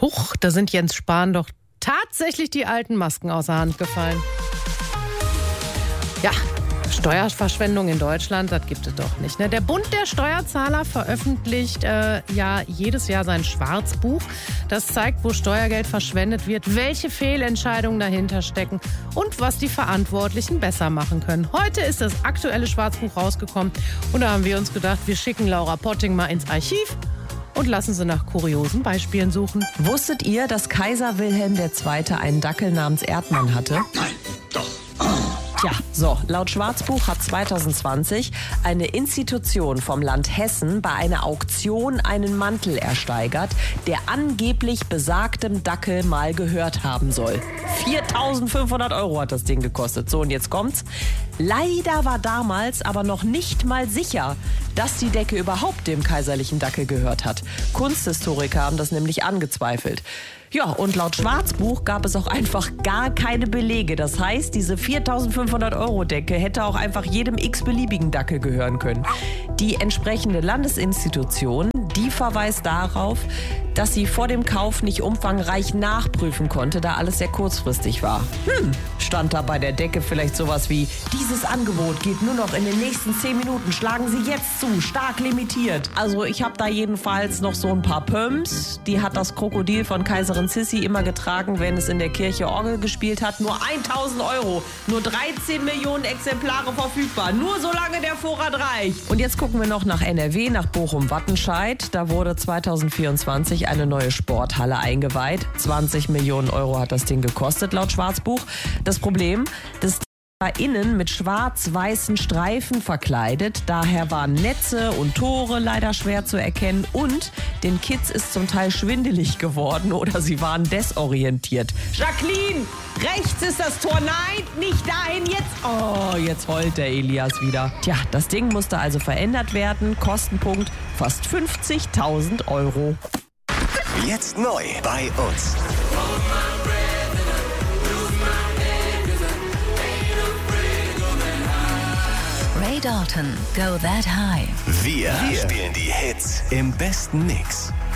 Huch, da sind Jens Spahn doch tatsächlich die alten Masken außer Hand gefallen. Ja, Steuerverschwendung in Deutschland, das gibt es doch nicht. Ne? Der Bund der Steuerzahler veröffentlicht jedes Jahr sein Schwarzbuch. Das zeigt, wo Steuergeld verschwendet wird, welche Fehlentscheidungen dahinter stecken und was die Verantwortlichen besser machen können. Heute ist das aktuelle Schwarzbuch rausgekommen und da haben wir uns gedacht, wir schicken Laura Potting mal ins Archiv und lassen sie nach kuriosen Beispielen suchen. Wusstet ihr, dass Kaiser Wilhelm II. Einen Dackel namens Erdmann hatte? Nein, doch. Tja, so, laut Schwarzbuch hat 2020 eine Institution vom Land Hessen bei einer Auktion einen Mantel ersteigert, der angeblich besagtem Dackel mal gehört haben soll. 4.500 € hat das Ding gekostet. So, und jetzt kommt's. Leider war damals aber noch nicht mal sicher, dass die Decke überhaupt dem kaiserlichen Dackel gehört hat. Kunsthistoriker haben das nämlich angezweifelt. Ja, und laut Schwarzbuch gab es auch einfach gar keine Belege. Das heißt, diese 4.500 € Decke hätte auch einfach jedem x-beliebigen Dackel gehören können. Die entsprechende Landesinstitution, die verweist darauf, dass sie vor dem Kauf nicht umfangreich nachprüfen konnte, da alles sehr kurzfristig war. Stand da bei der Decke vielleicht sowas wie: Dieses Angebot geht nur noch in den nächsten 10 Minuten, schlagen Sie jetzt zu, stark limitiert. Also ich habe da jedenfalls noch so ein paar Pumps. Die hat das Krokodil von Kaiserin Sissi immer getragen, wenn es in der Kirche Orgel gespielt hat. Nur 1.000 €, nur 13 Millionen Exemplare verfügbar, nur solange der Vorrat reicht. Und jetzt gucken wir noch nach NRW, nach Bochum-Wattenscheid. Da wurde 2024 eine neue Sporthalle eingeweiht. 20 Millionen € hat das Ding gekostet, laut Schwarzbuch. Das Problem, das war innen mit schwarz-weißen Streifen verkleidet. Daher waren Netze und Tore leider schwer zu erkennen und den Kids ist zum Teil schwindelig geworden oder sie waren desorientiert. Jacqueline, rechts ist das Tor. Nein, nicht dahin, jetzt. Oh, jetzt heult der Elias wieder. Tja, das Ding musste also verändert werden. Kostenpunkt fast 50.000 €. Jetzt neu bei uns. Ray Dalton, Go That High. Wir spielen die Hits im besten Mix.